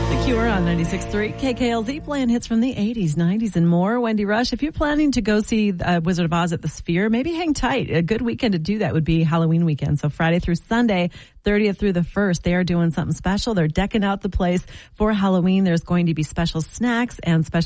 The Cure on 96.3 KKLZ, playing hits from the 80s, 90s, and more. Wendy Rush, if you're planning to go see Wizard of Oz at the Sphere, maybe hang tight. A good weekend to do that would be Halloween weekend. So Friday through Sunday, 30th through the 1st, they are doing something special. They're decking out the place for Halloween. There's going to be special snacks and special